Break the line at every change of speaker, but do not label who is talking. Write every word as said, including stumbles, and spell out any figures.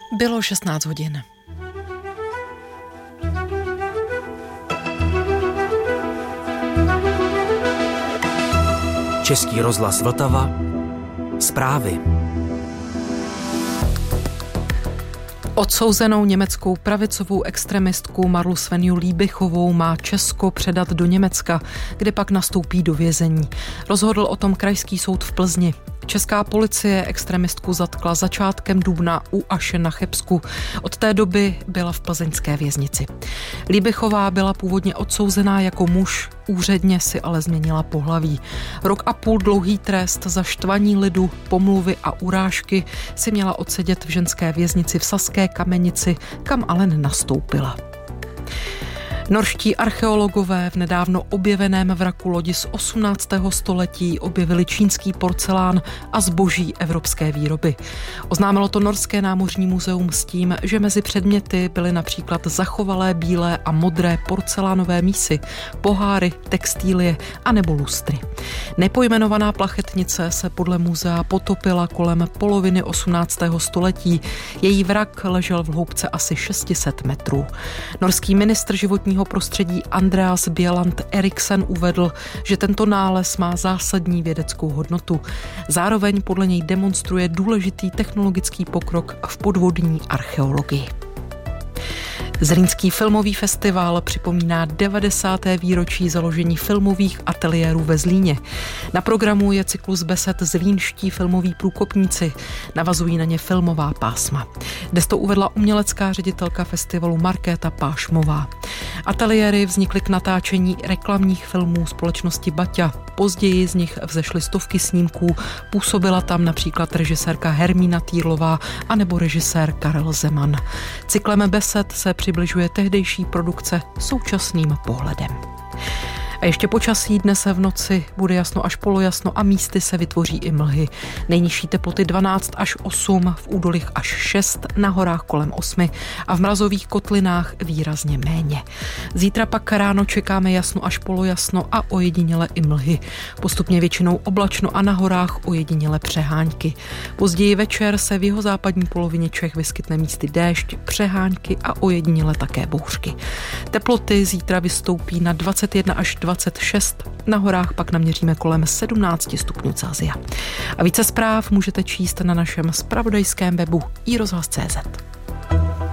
Bylo šestnáct hodin.
Český rozhlas Vltava. Zprávy.
Odsouzenou německou pravicovou extremistku Marlu Svenju Liebichovou má Česko předat do Německa, kde pak nastoupí do vězení. Rozhodl o tom krajský soud v Plzni. Česká policie extremistku zatkla začátkem dubna u Aše na Chebsku. Od té doby byla v plzeňské věznici. Liebichová byla původně odsouzená jako muž, úředně si ale změnila pohlaví. Rok a půl dlouhý trest za štvaní lidu, pomluvy a urážky si měla odsedět v ženské věznici v Saské Kamenici, kam ale nenastoupila. Norští archeologové v nedávno objeveném vraku lodi z osmnáctého století objevili čínský porcelán a zboží evropské výroby. Oznámilo to Norské námořní muzeum s tím, že mezi předměty byly například zachovalé bílé a modré porcelánové mísy, poháry, textílie a nebo lustry. Nepojmenovaná plachetnice se podle muzea potopila kolem poloviny osmnáctého století. Její vrak ležel v hloubce asi šest set metrů. Norský ministr životního prostředí Andreas Bieland Eriksen uvedl, že tento nález má zásadní vědeckou hodnotu. Zároveň podle něj demonstruje důležitý technologický pokrok v podvodní archeologii. Zlínský filmový festival připomíná devadesáté výročí založení filmových ateliérů ve Zlíně. Na programu je cyklus besed Zlínští filmoví průkopníci. Navazují na ně filmová pásma. Dnes to uvedla umělecká ředitelka festivalu Markéta Pášmová. Ateliéry vznikly k natáčení reklamních filmů společnosti Baťa. Později z nich vzešly stovky snímků. Působila tam například režisérka Hermína Týrlová anebo režisér Karel Zeman. Cyklem besed se přibližuje tehdejší produkce současným pohledem. A ještě počasí. Dnes v noci bude jasno až polojasno a místy se vytvoří i mlhy. Nejnižší teploty dvanáct až osm, v údolích až šest, na horách kolem osmi a v mrazových kotlinách výrazně méně. Zítra pak ráno čekáme jasno až polojasno a ojediněle i mlhy. Postupně většinou oblačno a na horách ojediněle přehánky. Později večer se v jihozápadní polovině Čech vyskytne místy déšť, přehánky a ojediněle také bouřky. Teploty zítra vystoupí na dvacet jedna až dvacet šest, na horách pak naměříme kolem sedmnáct stupňů Celsia. A více zpráv můžete číst na našem zpravodajském webu i rozhlas tečka cé zet.